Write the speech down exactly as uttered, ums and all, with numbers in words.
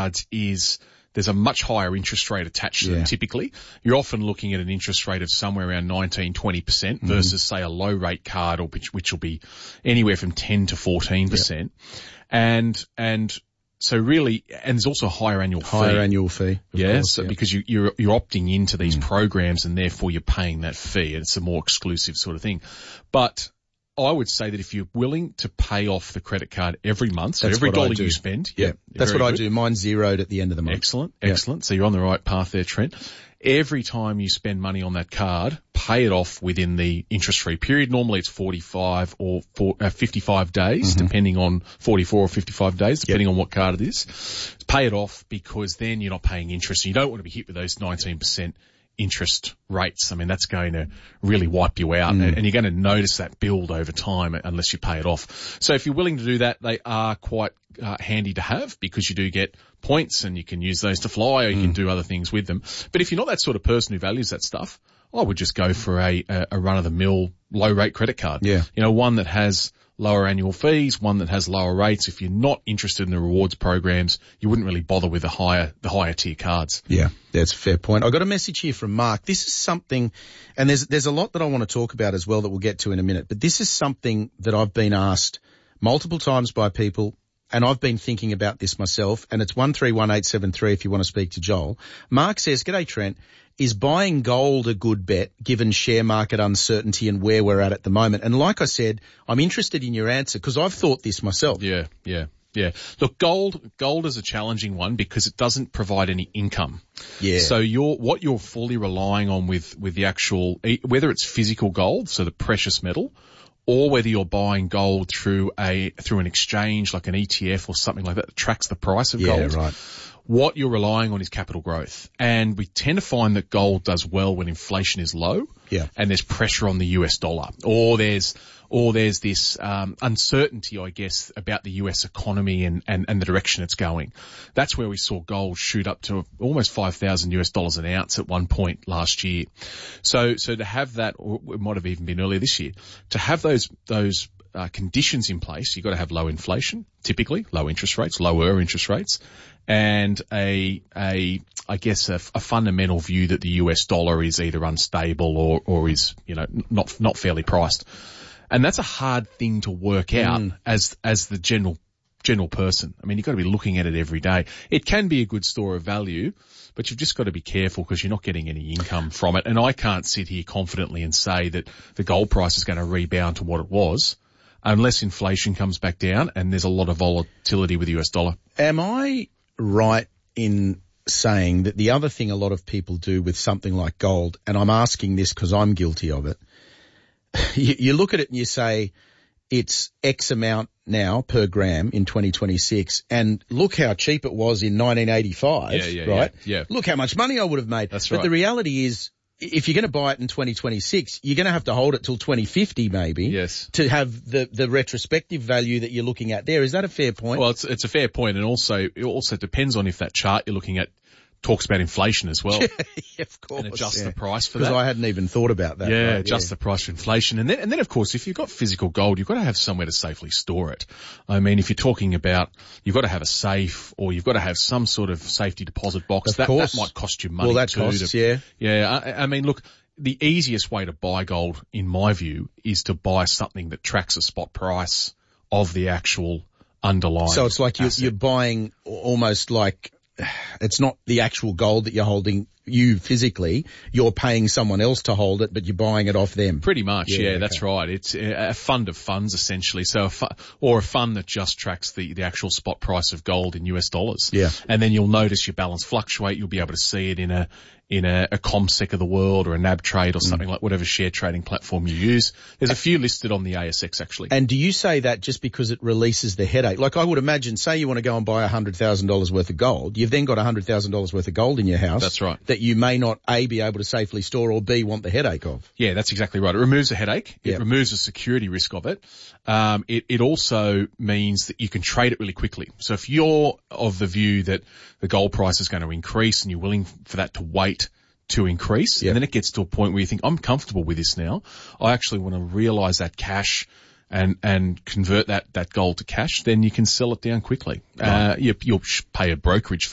cards is there's a much higher interest rate attached to Yeah. them typically. You're often looking at an interest rate of somewhere around nineteen, twenty percent Mm-hmm. versus, say, a low rate card, or which, which will be anywhere from ten to fourteen percent. And, and so really, and there's also a higher annual fee. Higher annual fee. of Yeah, course, so because you, you're you're opting into these Mm. programs and therefore you're paying that fee, and it's a more exclusive sort of thing. But I would say that if you're willing to pay off the credit card every month, so That's every what I dollar do. you spend, Yeah, yeah, that's very what I good. do. Mine's zeroed at the end of the month. Excellent, Yeah. excellent. So you're on the right path there, Trent. Every time you spend money on that card, pay it off within the interest-free period. Normally it's forty-five or four, uh, fifty-five days, Mm-hmm. depending on forty-four or fifty-five days, depending on what card it is. Pay it off, because then you're not paying interest. You don't want to be hit with those nineteen percent interest rates. I mean, that's going to really wipe you out, Mm. and, and you're going to notice that build over time unless you pay it off. So if you're willing to do that, they are quite uh, handy to have, because you do get points and you can use those to fly, or you Mm. can do other things with them. But if you're not that sort of person who values that stuff, I would just go for a, a, a run-of-the-mill low-rate credit card. Yeah. You know, one that has lower annual fees, one that has lower rates. If you're not interested in the rewards programs, you wouldn't really bother with the higher, the higher tier cards. Yeah, that's a fair point. I got a message here from Mark. This is something, and there's there's a lot that I want to talk about as well that we'll get to in a minute, but this is something that I've been asked multiple times by people, and I've been thinking about this myself, and it's one three one eight seven three if you want to speak to Joel. Mark says, "G'day Trent, is buying gold a good bet given share market uncertainty and where we're at at the moment?" And like I said, I'm interested in your answer because I've thought this myself. Yeah, yeah, yeah. Look, gold, gold is a challenging one because it doesn't provide any income. Yeah. So you're, what you're fully relying on with, with the actual, whether it's physical gold, so the precious metal, or whether you're buying gold through a, through an exchange like an E T F or something like that that tracks the price of Yeah, gold. right. What you're relying on is capital growth. And we tend to find that gold does well when inflation is low. Yeah. And there's pressure on the U S dollar, or there's, or there's this, um, uncertainty, I guess, about the U S economy and, and, and the direction it's going. That's where we saw gold shoot up to almost five thousand U S dollars an ounce at one point last year. So, so to have that, or it might have even been earlier this year, to have those, those, uh, conditions in place, you've got to have low inflation, typically, low interest rates, lower interest rates, and a, a, I guess a, a fundamental view that the U S dollar is either unstable or, or is, you know, not, not fairly priced. And that's a hard thing to work out Mm. as, as the general, general person. I mean, you've got to be looking at it every day. It can be a good store of value, but you've just got to be careful because you're not getting any income from it. And I can't sit here confidently and say that the gold price is going to rebound to what it was unless inflation comes back down and there's a lot of volatility with the U S dollar. Am I right in saying that the other thing a lot of people do with something like gold, and I'm asking this because I'm guilty of it, you, you look at it and you say it's X amount now per gram in twenty twenty-six, and look how cheap it was in nineteen eighty-five, Yeah, yeah, right? yeah, yeah. Look how much money I would have made. That's but right. the reality is, if you're going to buy it in twenty twenty-six, you're going to have to hold it till twenty fifty maybe. Yes. To have the, the retrospective value that you're looking at there. Is that a fair point? Well, it's, it's a fair point, and also, it also depends on if that chart you're looking at talks about inflation as well. yeah, of course. And adjust yeah. the price for Because that. I hadn't even thought about that. Yeah, right, adjust the price for inflation. And then, and then of course, if you've got physical gold, you've got to have somewhere to safely store it. I mean, if you're talking about, you've got to have a safe, or you've got to have some sort of safety deposit box. Of that, course. that might cost you money Well, that too. costs, to, yeah. Yeah, I, I mean, look, the easiest way to buy gold, in my view, is to buy something that tracks a spot price of the actual underlying. So it's like you're, asset. you're buying almost like, it's not the actual gold that you're holding you physically, you're paying someone else to hold it, but you're buying it off them. Pretty much, Yeah, yeah, okay. that's right. It's a a fund of funds essentially, so a fu- or a fund that just tracks the, the actual spot price of gold in U S dollars. Yeah. And then you'll notice your balance fluctuate. You'll be able to see it in a in a, a ComSec of the world or a NabTrade or something like whatever share trading platform you use. There's a few listed on the A S X actually. And do you say that just because it releases the headache? Like I would imagine, say you want to go and buy one hundred thousand dollars worth of gold, you've then got one hundred thousand dollars worth of gold in your house. That's right. That you may not A, be able to safely store, or B, want the headache of. Yeah, that's exactly right. It removes the headache. It Yeah. removes the security risk of it. Um, it, it also means that you can trade it really quickly. So if you're of the view that the gold price is going to increase and you're willing for that to wait to increase, Yeah. and then it gets to a point where you think, I'm comfortable with this now. I actually want to realize that cash and, and convert that, that gold to cash, then you can sell it down quickly. Right. Uh, you, you'll pay a brokerage